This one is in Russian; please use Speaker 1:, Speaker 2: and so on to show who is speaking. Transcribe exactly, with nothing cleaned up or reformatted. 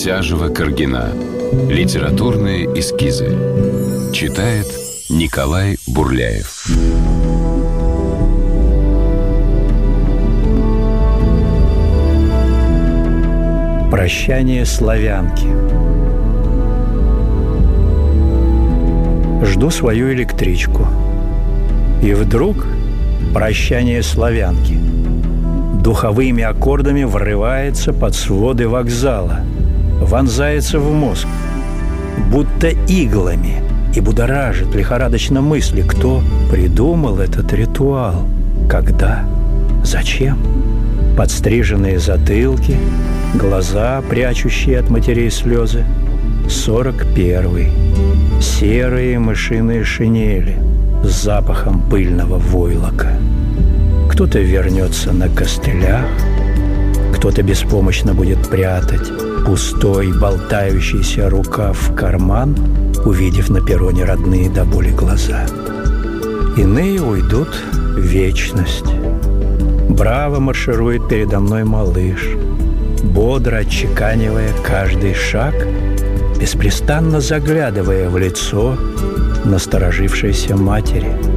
Speaker 1: Тяжева-Каргина. Литературные эскизы. Читает Николай Бурляев.
Speaker 2: Прощание славянки. Жду свою электричку. И вдруг прощание славянки духовыми аккордами врывается под своды вокзала, вонзается в мозг, будто иглами, и будоражит лихорадочно мысли, кто придумал этот ритуал, когда, зачем. Подстриженные затылки, глаза, прячущие от матерей слезы. Сорок первый. Серые мышиные шинели с запахом пыльного войлока. Кто-то вернется на костылях, кто-то беспомощно будет прятать пустой, болтающийся рукав в карман, увидев на перроне родные до боли глаза. Иные уйдут в вечность. Браво марширует передо мной малыш, бодро отчеканивая каждый шаг, беспрестанно заглядывая в лицо насторожившейся матери.